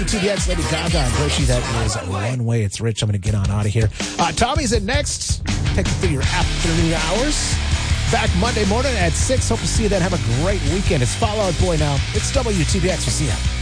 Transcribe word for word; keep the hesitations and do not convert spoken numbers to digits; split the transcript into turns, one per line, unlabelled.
T V X, Lady Gaga, and Groshi. That is One Way. It's Rich. I'm going to get on out of here. Uh, Tommy's in next. Take you through your afternoon hours. Back Monday morning at six. Hope to see you then. Have a great weekend. It's Fall Out Boy now. It's W T B X. We'll see you.